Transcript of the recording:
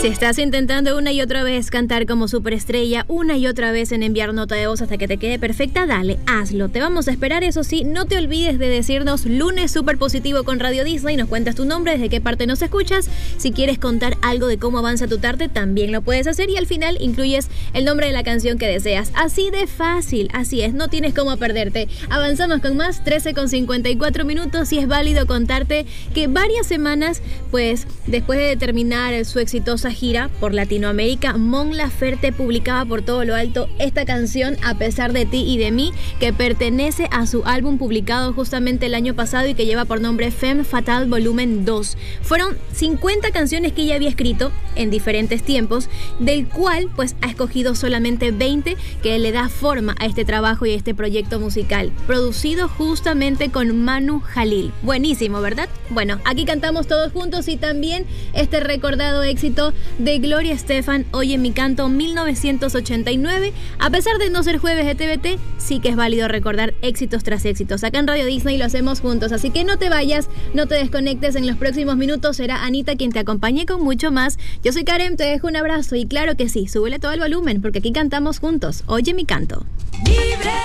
Si estás intentando una y otra vez cantar como superestrella, una y otra vez en enviar nota de voz hasta que te quede perfecta, dale, hazlo. Te vamos a esperar, eso sí, no te olvides de decirnos lunes súper positivo con Radio Disney, nos cuentas tu nombre, desde qué parte nos escuchas. Si quieres contar algo de cómo avanza tu tarde, también lo puedes hacer y al final incluyes el nombre de la canción que deseas. Así de fácil, así es, no tienes cómo perderte. Avanzamos con más, 13:54 minutos y es válido contarte que varias semanas, pues después de terminar su exitosa gira por Latinoamérica, Mon Laferte publicaba por todo lo alto esta canción, A pesar de ti y de mí, que pertenece a su álbum publicado justamente el año pasado y que lleva por nombre Femme Fatale Volumen 2. Fueron 50 canciones que ella había escrito en diferentes tiempos, del cual pues ha escogido solamente 20 que le da forma a este trabajo y a este proyecto musical, producido justamente con Manu Jalil. Buenísimo, ¿verdad? Bueno, aquí cantamos todos juntos y también este recordado éxito de Gloria Estefan, Oye mi canto, 1989. A pesar de no ser jueves de TVT, sí que es válido recordar éxitos tras éxitos. Acá en Radio Disney lo hacemos juntos, así que no te vayas, no te desconectes. En los próximos minutos será Anita quien te acompañe con mucho más. Yo soy Karen, te dejo un abrazo y claro que sí, súbele todo el volumen porque aquí cantamos juntos. Oye mi canto. Libre.